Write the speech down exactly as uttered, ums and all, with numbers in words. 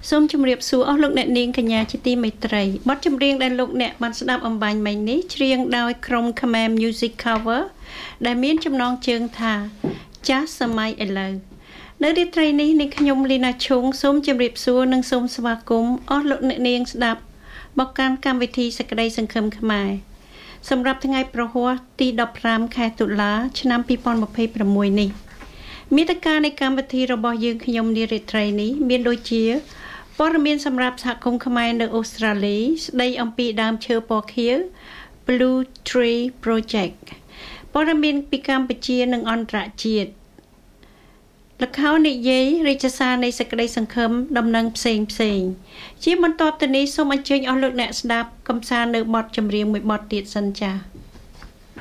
សូមជម្រាបសួរអស់លោកអ្នកនាងកញ្ញាជាទីមេត្រីបទចម្រៀងដែលលោកអ្នកបានស្ដាប់អំបញ្ញមិញនេះច្រៀងដោយក្រុម Khmer Music Cover ដែលមានចំណងជើងថាចាស់សម័យឥឡូវនៅរាត្រីនេះនាងខ្ញុំលីណាឈុងសូមជម្រាបសួរនិងសូមស្វាគមន៍អស់លោកអ្នកនាងស្ដាប់មកកាន់កម្មវិធីសេចក្តីសង្ឃឹមខ្មែរសម្រាប់ថ្ងៃប្រហ័សទីដប់ប្រាំខែតុលាឆ្នាំពីរពាន់ម្ភៃប្រាំមួយនេះមាតិកានៃកម្មវិធីរបស់យើងខ្ញុំនារាត្រីនេះមានដូចជាព័ត៌មានសម្រាប់សហគមន៍ខ្មែរនៅអូស្ត្រាលីស្ដីអំពីដើមឈើពណ៌ខៀវ Blue Tree Project ព័ត៌មានពីកម្ពុជានិងអន្តរជាតិល្ខោននិយាយរាជសារនៃសេចក្តីសង្ឃឹមដំណឹងផ្សេងផ្សេងជាបន្តទៅនេះសូមអញ្ជើញអស់លោកអ្នកស្ដាប់កំសាន្តនៅបទចម្រៀងមួយបទទៀតសិនចា៎